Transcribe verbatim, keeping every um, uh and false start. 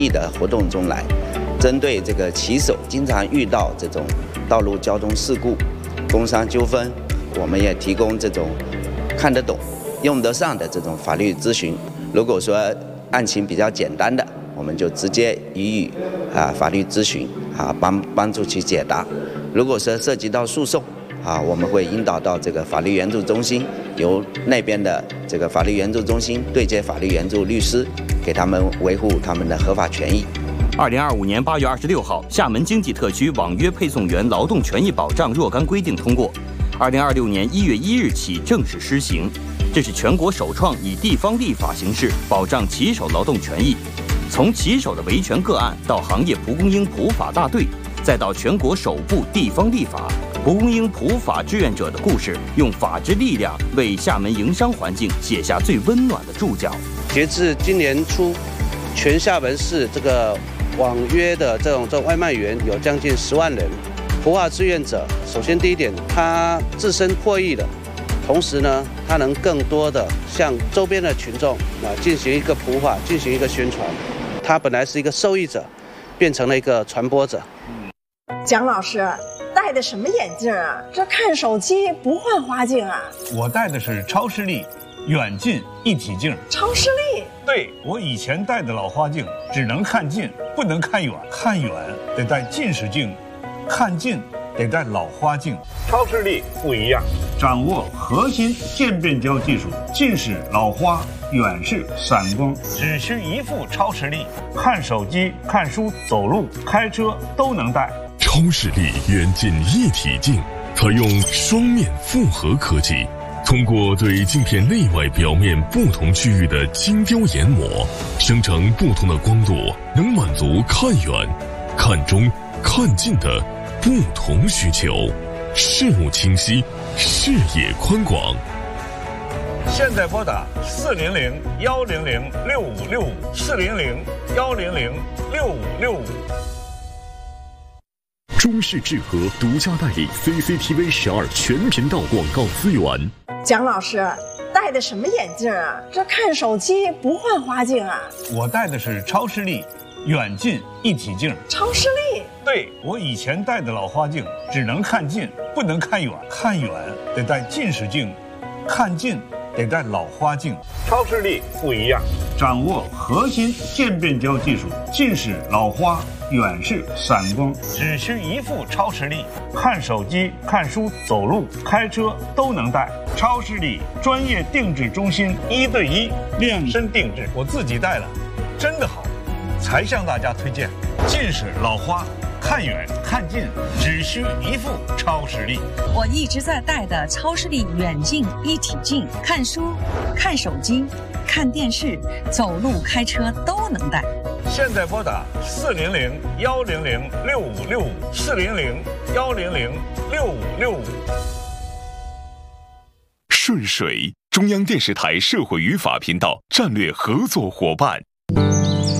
的活动中来，针对这个骑手经常遇到这种道路交通事故、工伤纠纷，我们也提供这种看得懂、用得上的这种法律咨询。如果说案情比较简单的，我们就直接予以啊法律咨询啊帮帮助其解答。如果说涉及到诉讼啊，我们会引导到这个法律援助中心，由那边的这个法律援助中心对接法律援助律师，给他们维护他们的合法权益。 二零二五年八月二十六号，厦门经济特区网约配送员劳动权益保障若干规定通过，二零二六年一月一日起正式施行。这是全国首创以地方立法形式保障骑手劳动权益。从骑手的维权个案到行业蒲公英普法大队，再到全国首部地方立法，蒲公英普法志愿者的故事，用法治力量为厦门营商环境写下最温暖的注脚。 截至今年初，全厦门市这个网约的这种这种外卖员有将近十万人。普法志愿者，首先第一点，他自身获益了，同时呢，他能更多的向周边的群众啊进行一个普法，进行一个宣传。他本来是一个受益者，变成了一个传播者。 蒋老师戴的什么眼镜啊？这看手机不换花镜啊？ 我戴的是超视力远近一体镜。 超视力？ 对，我以前戴的老花镜只能看近，不能看远，看远得戴近视镜，看近得戴老花镜。超视力不一样，掌握核心渐变焦技术，近视、老花、远视、散光，只需一副超视力，看手机、看书、走路、开车都能戴。 超视力远近一体镜采用双面复合科技，通过对镜片内外表面不同区域的精雕研磨，生成不同的光度，能满足看远、看中、看近的不同需求，视物清晰，视野宽广。 现在拨打四零零幺零零六五六五四零零幺零零六五六五。 中视智和独家代理 C C T V 十二全频道广告资源。 蒋老师戴的什么眼镜啊？这看手机不换花镜啊？ 我戴的是超视力远近一体镜。 超视力？ 对，我以前戴的老花镜只能看近，不能看远，看远得戴近视镜，看近得戴老花镜。超视力不一样，掌握核心渐变焦技术，近视、老花、远视、散光，只需一副超视力，看手机、看书、走路、开车都能戴。超视力专业定制中心，一对一量身定制，我自己戴了，真的好，才向大家推荐。近视、老花、看远看近，只需一副超视力。 我一直在戴的超视力远近一体镜，看书、看手机、看电视、走路、开车都能戴。 现在拨打四零零幺零零六五六五四零零幺零零六五六五。 顺水，中央电视台社会与法频道战略合作伙伴。